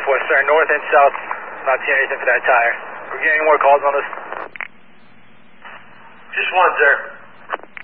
sir. North and south. Not seeing anything for that tire. We're getting any more calls on this? Just one, sir.